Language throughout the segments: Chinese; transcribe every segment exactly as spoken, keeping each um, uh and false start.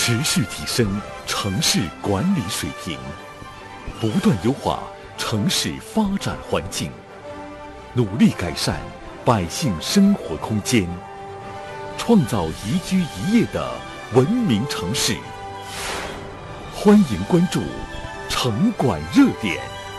持续提升城市管理水平，不断优化城市发展环境，努力改善百姓生活空间，创造宜居宜业的文明城市。欢迎关注城管热点。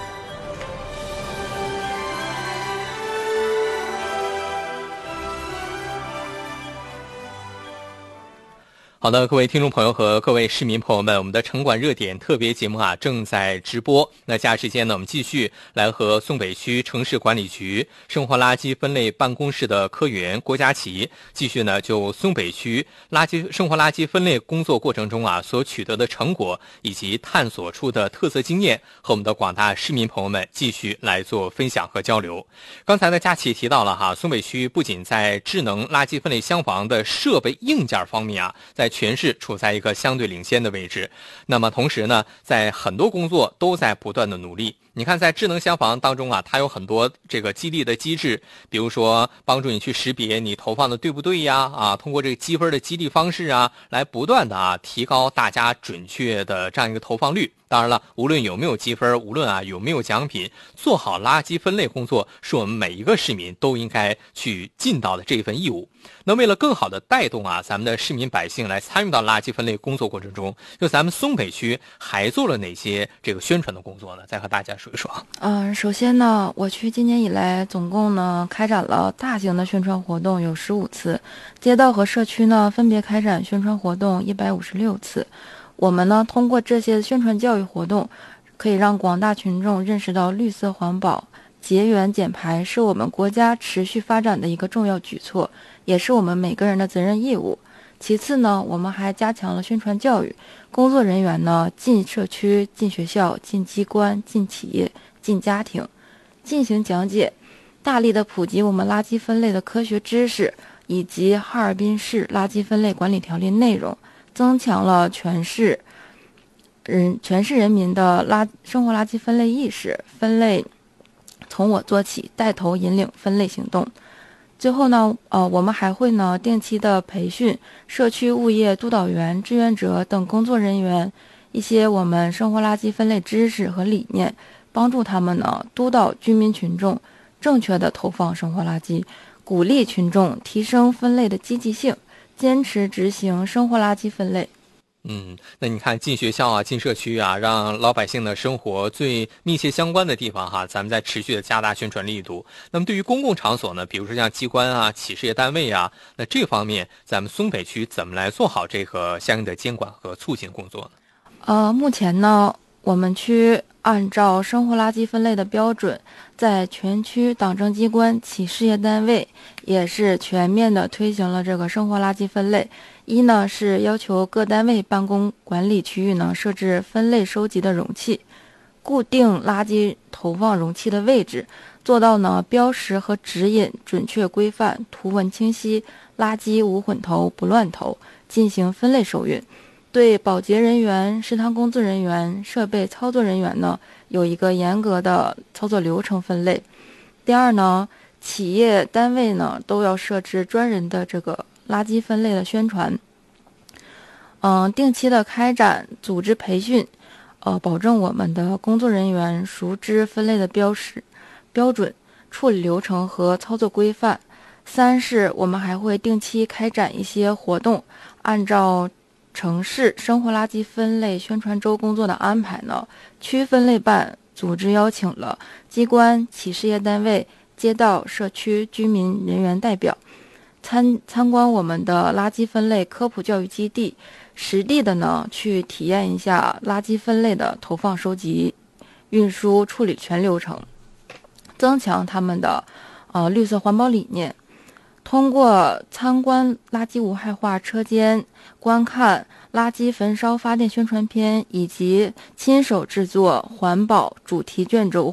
好的，各位听众朋友和各位市民朋友们，我们的城管热点特别节目啊正在直播。那下时间呢，我们继续来和松北区城市管理局生活垃圾分类办公室的科员郭佳琪，继续呢就松北区垃圾生活垃圾分类工作过程中啊所取得的成果以及探索出的特色经验，和我们的广大市民朋友们继续来做分享和交流。刚才呢，佳琪提到了哈，松北区不仅在智能垃圾分类箱房的设备硬件方面啊，在全市处在一个相对领先的位置，那么同时呢，在很多工作都在不断的努力。你看，在智能箱房当中啊，它有很多这个激励的机制，比如说帮助你去识别你投放的对不对呀，啊，通过这个积分的激励方式啊，来不断的啊提高大家准确的这样一个投放率。当然了，无论有没有积分，无论啊有没有奖品，做好垃圾分类工作是我们每一个市民都应该去尽到的这份义务。那为了更好的带动啊咱们的市民百姓来参与到垃圾分类工作过程中，就咱们松北区还做了哪些这个宣传的工作呢？再和大家说一说。 嗯、呃，首先呢，我区今年以来总共呢开展了大型的宣传活动有十五次，街道和社区呢分别开展宣传活动一百五十六次。我们呢通过这些宣传教育活动，可以让广大群众认识到绿色环保、节源减排是我们国家持续发展的一个重要举措，也是我们每个人的责任义务。其次呢，我们还加强了宣传教育，工作人员呢进社区、进学校、进机关、进企业、进家庭，进行讲解，大力的普及我们垃圾分类的科学知识，以及哈尔滨市垃圾分类管理条例内容，增强了全市人全市人民的垃生活垃圾分类意识，分类从我做起，带头引领分类行动。最后呢，呃，我们还会呢定期的培训社区物业督导员、志愿者等工作人员一些我们生活垃圾分类知识和理念，帮助他们呢督导居民群众正确的投放生活垃圾，鼓励群众提升分类的积极性，坚持执行生活垃圾分类。 嗯，那你看进学校啊，进社区啊，让老百姓的生活最密切相关的地方哈，咱们在持续的加大宣传力度。那么对于公共场所呢，比如说像机关啊、企事业单位啊，那这方面咱们松北区怎么来做好这个相应的监管和促进工作呢？ 呃，目前呢，我们区按照生活垃圾分类的标准，在全区党政机关、企事业单位也是全面的推行了这个生活垃圾分类。一呢是要求各单位办公管理区域呢设置分类收集的容器，固定垃圾投放容器的位置，做到呢标识和指引准确规范，图文清晰，垃圾无混投不乱投，进行分类收运。对保洁人员、食堂工作人员、设备操作人员呢有一个严格的操作流程分类。第二呢，企业单位呢都要设置专人的这个垃圾分类的宣传，嗯，定期的开展组织培训，呃，保证我们的工作人员熟知分类的标识、标准、处理流程和操作规范。三是我们还会定期开展一些活动，按照城市生活垃圾分类宣传周工作的安排呢，区分类办组织邀请了机关、企事业单位、街道、社区居民人员代表参参观我们的垃圾分类科普教育基地，实地的呢去体验一下垃圾分类的投放、收集、运输、处理全流程，增强他们的呃绿色环保理念。通过参观垃圾无害化车间、观看垃圾焚烧发电宣传片，以及亲手制作环保主题卷轴